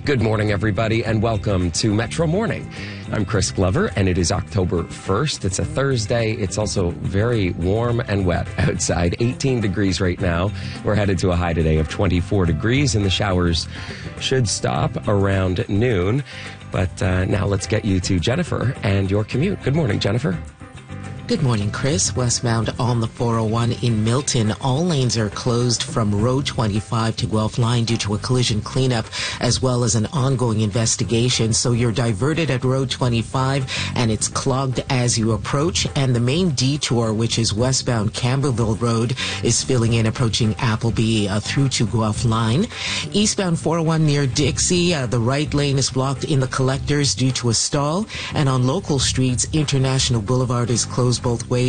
Good morning, everybody, and welcome to Metro Morning. I'm Chris Glover, and it is October 1st. It's a Thursday. It's also very warm and wet outside. 18 degrees right now. We're headed to a high today of 24 degrees, and the showers should stop around noon. But now let's get you to Jennifer and your commute. Good morning, Jennifer. Good morning, Chris. Westbound on the 401 in Milton, all lanes are closed from Road 25 to Guelph Line due to a collision cleanup as well as an ongoing investigation. So you're diverted at Road 25 and it's clogged as you approach. And the main detour, which is westbound Campbellville Road, is filling in approaching Appleby through to Guelph Line. Eastbound 401 near Dixie, the right lane is blocked in the collectors due to a stall. And on local streets, International Boulevard is closed both ways.